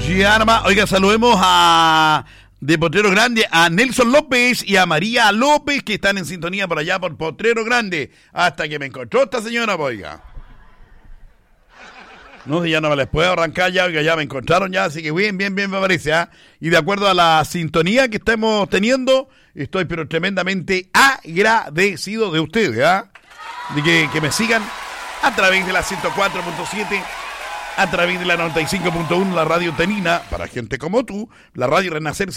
Ya nomás, oiga, saludemos a de Potrero Grande, a Nelson López y a María López, que están en sintonía por allá por Potrero Grande, hasta que me encontró esta señora, oiga. No, ya no me les puedo arrancar ya, oiga, ya me encontraron ya, así que bien, me parece, ¿ah? Y de acuerdo a la sintonía que estamos teniendo, estoy pero tremendamente agradecido de ustedes, ¿ah? De que me sigan a través de la 104.7, a través de la 95.1, la radio Tenina, para gente como tú, la radio Renacer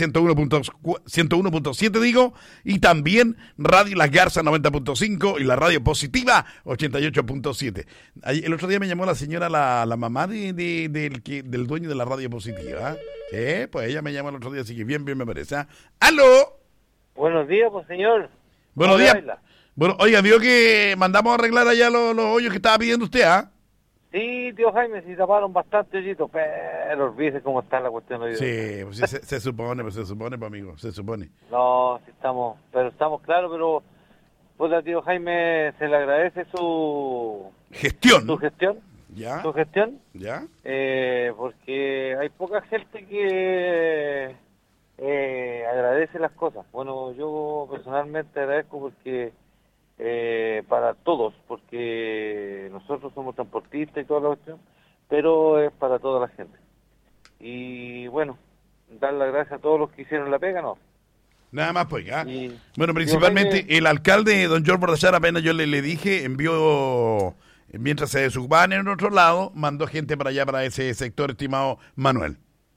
101.7 digo, y también radio Las Garzas 90.5 y la radio Positiva 88.7. El otro día me llamó la señora, la mamá del dueño de la radio Positiva, ¿eh? Pues ella me llamó el otro día, así que bien me parece, ¿eh? ¡Aló! Buenos días, pues señor. Buenos días. Bueno, oiga, vio que mandamos a arreglar allá los hoyos que estaba pidiendo usted, ¿ah? Sí, tío Jaime, sí taparon bastante hoyitos, pero olvídese cómo está la cuestión hoy. Sí, pues se supone, pues amigo, se supone. No, sí estamos claros, pero pues tío Jaime se le agradece su gestión. Su gestión. ¿Ya? Su gestión. ¿Ya? Porque hay poca gente que agradece las cosas. Bueno, yo personalmente agradezco porque para todos, porque nosotros somos transportistas y toda la cuestión, pero es para toda la gente. Y bueno, dar las gracias a todos los que hicieron la pega, ¿no? Nada más, pues, ¿ah? Bueno, principalmente el alcalde, don George Bordachar, apenas yo le dije, envió, mientras se desocupaban en otro lado, mandó gente para allá, para ese sector, estimado Manuel.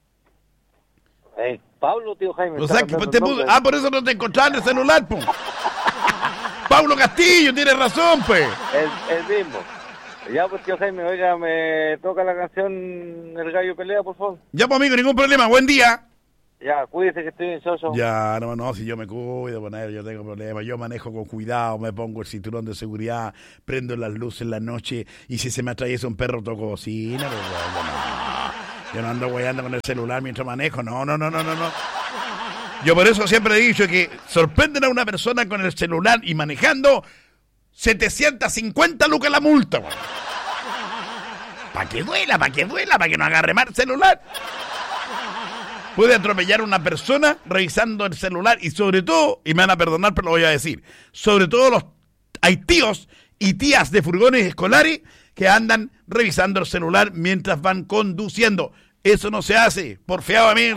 Pablo, tío Jaime. O sea, que por eso no te encontraba en el celular, pues. Pablo Castillo, tienes razón, pues. El mismo. Ya, pues, tío Jaime, oiga, me toca la canción El Gallo Pelea, por favor. Ya, pues, amigo, ningún problema. Buen día. Ya, cuídese que estoy en show. Ya, no, si yo me cuido, bueno, yo tengo problemas. Yo manejo con cuidado, me pongo el cinturón de seguridad, prendo las luces en la noche, y si se me atraviesa un perro, toco bocina, pues, yo no ando guayando con el celular mientras manejo, no. Yo por eso siempre he dicho que sorprenden a una persona con el celular y manejando 750 lucas la multa, güey. Para que duela, para que no agarre más el celular. Puede atropellar a una persona revisando el celular y sobre todo, y me van a perdonar pero lo voy a decir, sobre todo hay tíos y tías de furgones escolares que andan revisando el celular mientras van conduciendo. Eso no se hace, por fiado amigo.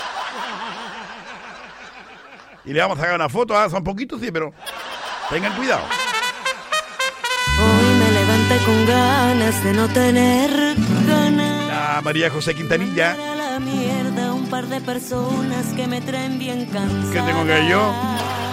Y le vamos a sacar una foto, son poquitos, sí, pero tengan cuidado. Hoy me levanté con ganas de no tener ganas. La María José Quintanilla. A la mierda, un par de personas que me traen bien cansada. ¿Qué tengo que yo?